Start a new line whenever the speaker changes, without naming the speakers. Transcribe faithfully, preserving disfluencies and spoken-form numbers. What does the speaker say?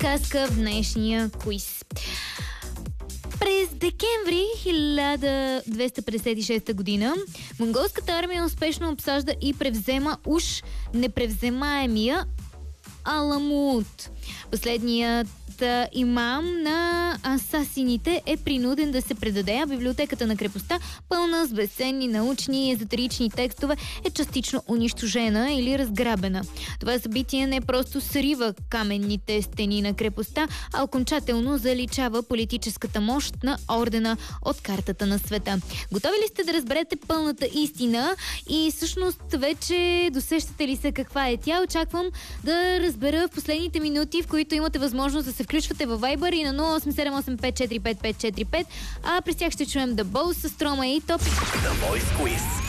подсказка в днешния квиз. През декември хиляда двеста петдесет и шеста година монголската армия успешно обсажда и превзема уж непревземаемия Аламут. Последният имам на асасините е принуден да се предаде, а библиотеката на крепостта, пълна с безценни научни и езотерични текстове, е частично унищожена или разграбена. Това събитие не просто срива каменните стени на крепостта, а окончателно заличава политическата мощ на ордена от картата на света. Готови ли сте да разберете пълната истина и всъщност вече досещате ли се каква е тя? Очаквам да разбера в последните минути, в които имате възможност да се включвате във Viber и на нула осем седем осем пет четири пет пет четири пет, а през тях ще чуем The Boss с Трома и Топ.
The Voice Quiz.